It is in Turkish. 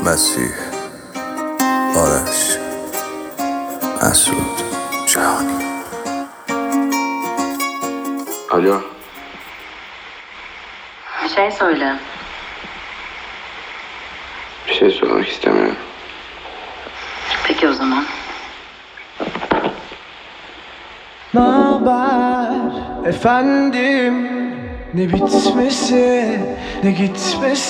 مسیح، آرش، مسعود، جهانی. Alo. Bir şey söyle. Bir şey sormak istemiyorum. Peki o zaman. Naber efendim, ne bitmesi ne gitmesi.